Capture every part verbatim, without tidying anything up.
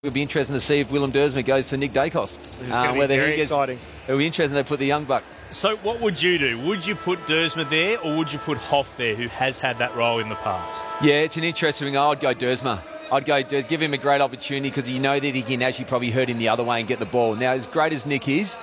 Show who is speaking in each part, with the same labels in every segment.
Speaker 1: It'll be interesting to see if Willem Dersma goes to Nick Daicos.
Speaker 2: Uh, whether
Speaker 1: very
Speaker 2: he gets, exciting.
Speaker 1: It'll be interesting to put the young buck.
Speaker 3: So what would you do? Would you put Dersma there or would you put Hoff there, who has had that role in the past?
Speaker 1: Yeah, it's an interesting thing. I'd go Dersma. I'd go Ders- give him a great opportunity because you know that he can actually probably hurt him the other way and get the ball. Now, as great as Nick is,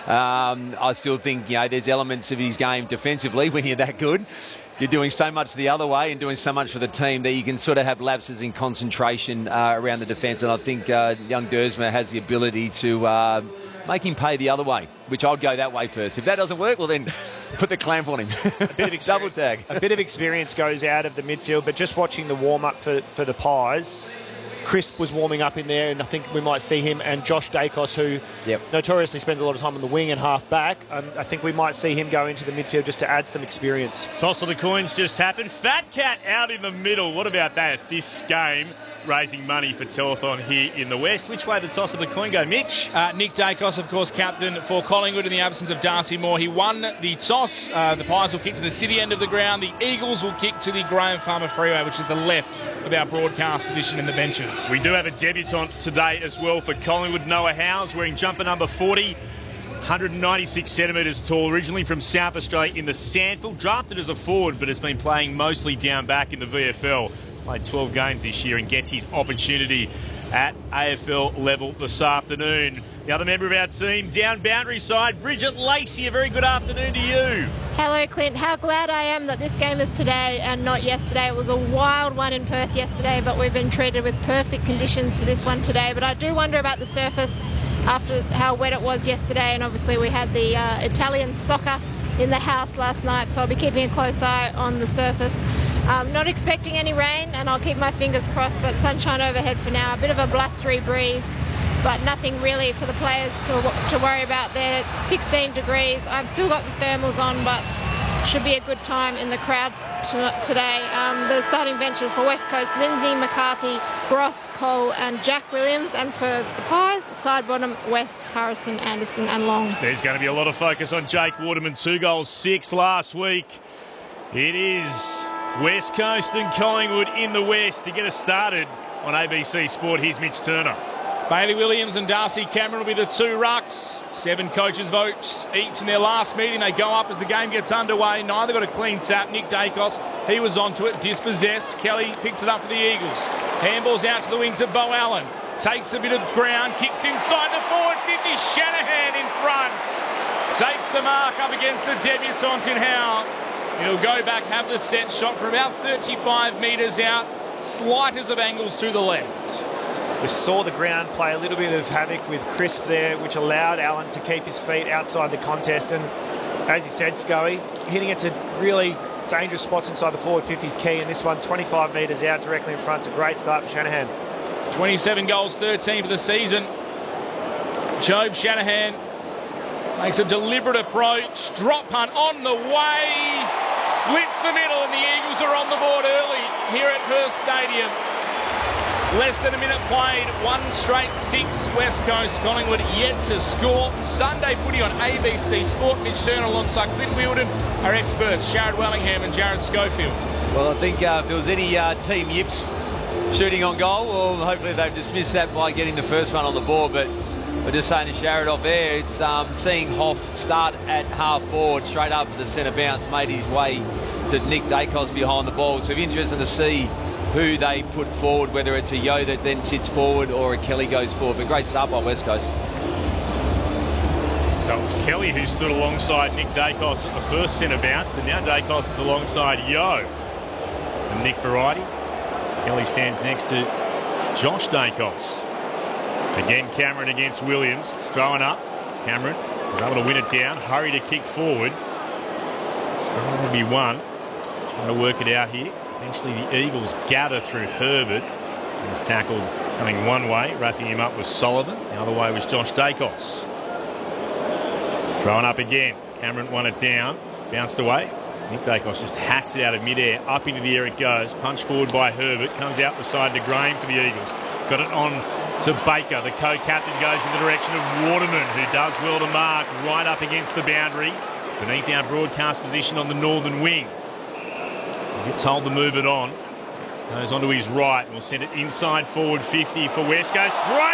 Speaker 1: um, I still think, you know, there's elements of his game defensively when you're that good. You're doing so much the other way and doing so much for the team that you can sort of have lapses in concentration uh, around the defence. And I think uh, young Dersma has the ability to uh, make him pay the other way, which I'd go that way first. If that doesn't work, well then put the clamp on him.
Speaker 2: A bit of
Speaker 1: Double tag.
Speaker 2: A bit of experience goes out of the midfield, but just watching the warm-up for, for the Pies, Crisp was warming up in there, and I think we might see him and Josh Daicos, who
Speaker 1: yep.
Speaker 2: notoriously spends a lot of time on the wing and half back. Um, I think we might see him go into the midfield just to add some experience.
Speaker 3: Toss of the coins just happened. Fat Cat out in the middle. What about that? This game raising money for Telethon here in the West. Which way did the toss of the coin go, Mitch?
Speaker 4: Uh, Nick Daicos, of course, captain for Collingwood in the absence of Darcy Moore. He won the toss. Uh, the Pies will kick to the city end of the ground. The Eagles will kick to the Graham Farmer Freeway, which is the left of our broadcast position in the benches.
Speaker 3: We do have a debutant today as well for Collingwood. Noah Howes wearing jumper number forty. one hundred ninety-six centimetres tall, originally from South Australia in the Sandfield. Drafted as a forward, but has been playing mostly down back in the V F L. Played twelve games this year and gets his opportunity at A F L level this afternoon. The other member of our team, down boundary side, Bridget Lacey. A very good afternoon to you.
Speaker 5: Hello, Clint. How glad I am that this game is today and not yesterday. It was a wild one in Perth yesterday, but we've been treated with perfect conditions for this one today. But I do wonder about the surface after how wet it was yesterday, and obviously we had the uh, Italian soccer in the house last night, so I'll be keeping a close eye on the surface. Um, not expecting any rain, and I'll keep my fingers crossed, but sunshine overhead for now. A bit of a blustery breeze, but nothing really for the players to, to worry about. They're sixteen degrees. I've still got the thermals on, but should be a good time in the crowd to, today. Um, the starting benches for West Coast, Lindsay, McCarthy, Gross, Cole and Jack Williams, and for the Pies, side bottom, West, Harrison, Anderson and Long.
Speaker 3: There's going to be a lot of focus on Jake Waterman. Two goals, six last week. It is West Coast and Collingwood in the West to get us started on A B C Sport. Here's Mitch Turner.
Speaker 4: Bailey Williams and Darcy Cameron will be the two rucks. Seven coaches votes each in their last meeting. They go up as the game gets underway. Neither got a clean tap. Nick Daicos, he was onto it, dispossessed. Kelly picks it up for the Eagles. Handballs out to the wing to Bo Allen. Takes a bit of ground, kicks inside the forward fifty. Shanahan in front. Takes the mark up against the debutant in Howe. He'll go back, have the set shot for about thirty-five metres out. Slightest of angles to the left.
Speaker 2: We saw the ground play a little bit of havoc with Crisp there, which allowed Allen to keep his feet outside the contest. And as you said, Scully, hitting it to really dangerous spots inside the forward fifty is key. And this one, twenty-five metres out directly in front. It's a great start for Shanahan.
Speaker 4: twenty-seven goals, thirteen for the season. Jobe Shanahan makes a deliberate approach. Drop punt on the way. Splits the middle, and the Eagles are on the board early here at Perth Stadium. Less than a minute played, one straight six. West Coast Collingwood yet to score. Sunday footy on A B C Sport. Mitch Turner alongside Clint Wheeldon, our experts, Jared Wellingham and Jared Schofield.
Speaker 1: Well, I think uh, if there was any uh, team yips shooting on goal, well, hopefully they've dismissed that by getting the first one on the board. But we're just saying to Jared off air, it's um, seeing Hoff start at half forward straight after the centre bounce, made his way to Nick Daicos behind the ball. So it'll be interesting to see who they put forward, whether it's a Yo that then sits forward or a Kelly goes forward. But great start by West Coast.
Speaker 3: So it was Kelly who stood alongside Nick Daicos at the first centre bounce, and now Daicos is alongside Yo and Nick Variety. Kelly stands next to Josh Daicos. Again, Cameron against Williams. It's thrown up. Cameron was able to win it down. Hurry to kick forward. Still going to be one. Trying to work it out here. Eventually the Eagles gather through Herbert. He's tackled coming one way. Wrapping him up was Sullivan. The other way was Josh Daicos. Thrown up again. Cameron won it down. Bounced away. Nick Daicos just hacks it out of midair. Up into the air it goes. Punched forward by Herbert. Comes out the side to Graham for the Eagles. Got it on to Baker. The co-captain goes in the direction of Waterman, who does well to mark right up against the boundary. Beneath our broadcast position on the northern wing. He gets told to move it on. Goes onto his right and will send it inside forward fifty for West Coast. Great